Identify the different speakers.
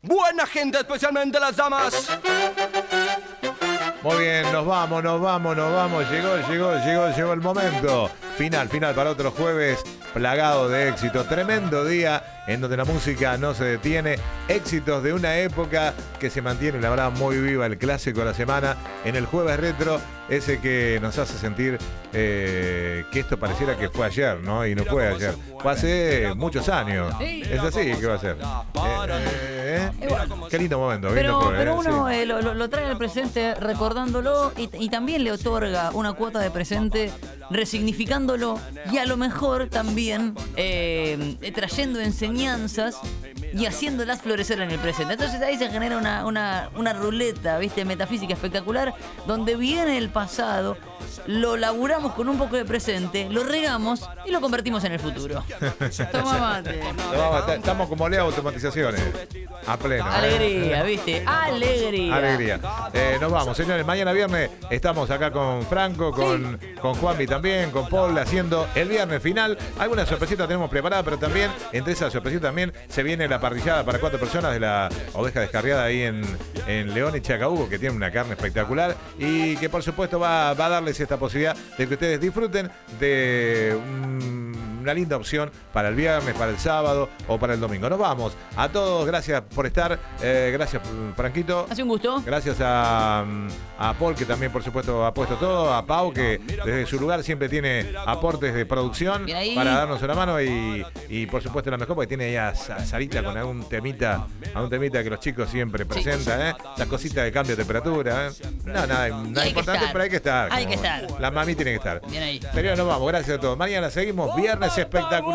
Speaker 1: Buena gente, especialmente las damas.
Speaker 2: Muy bien, nos vamos. Llegó el momento. Final para otro jueves plagado de éxito. Tremendo día en donde la música no se detiene. Éxitos de una época que se mantiene, la verdad, muy viva. El clásico de la semana en el jueves retro. Ese que nos hace sentir que esto pareciera que fue ayer, ¿no? Y no fue ayer. Fue hace muchos años. Es así que va a ser. Qué lindo momento.
Speaker 3: Pero uno sí. Lo trae al presente recordándolo y también le otorga una cuota de presente resignificándolo y a lo mejor también trayendo enseñanzas y haciéndolas florecer en el presente. Entonces ahí se genera una ruleta, ¿viste? Metafísica espectacular, donde viene el pasado, lo laburamos con un poco de presente, lo regamos y lo convertimos en el futuro. Toma mate.
Speaker 2: Estamos como ley automatizaciones. A pleno.
Speaker 3: Alegría, ¿viste? Alegría.
Speaker 2: Nos vamos, señores. Mañana viernes estamos acá con Franco, con Juanmi también, con Paul, haciendo el viernes final. Algunas sorpresitas tenemos preparadas, pero también, entre esas sorpresitas también, se viene la parrillada para 4 personas de la oveja descarriada ahí en León y Chacabuco, que tiene una carne espectacular y que por supuesto va a darles esta posibilidad de que ustedes disfruten de una linda opción para el viernes, para el sábado o para el domingo. Nos vamos. A todos, gracias por estar. Gracias, Franquito.
Speaker 3: Hace un gusto.
Speaker 2: Gracias a Paul, que también, por supuesto, ha puesto todo. A Pau, que desde su lugar siempre tiene aportes de producción para darnos una mano. Y por supuesto, la mejor, porque tiene ahí a Sarita con algún temita que los chicos siempre presentan. Las cositas de cambio de temperatura. Nada importante, pero hay que estar.
Speaker 3: Hay que estar.
Speaker 2: La mami tiene que estar.
Speaker 3: Bien ahí.
Speaker 2: Señores, nos vamos. Gracias a todos. Mañana seguimos. Viernes espectacular.